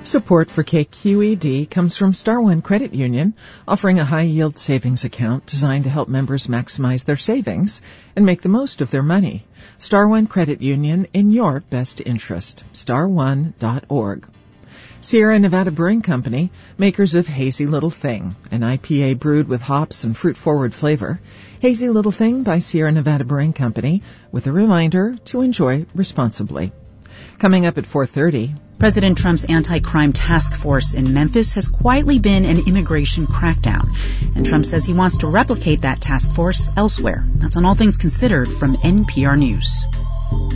Support for KQED comes from Star One Credit Union, offering a high-yield savings account designed to help members maximize their savings and make the most of their money. Star One Credit Union, in your best interest. Star1.org. Sierra Nevada Brewing Company, makers of Hazy Little Thing, an IPA brewed with hops and fruit-forward flavor. Hazy Little Thing by Sierra Nevada Brewing Company, with a reminder to enjoy responsibly. Coming up at 4:30... President Trump's anti-crime task force in Memphis has quietly been an immigration crackdown, and Trump says he wants to replicate that task force elsewhere. That's on All Things Considered from NPR News.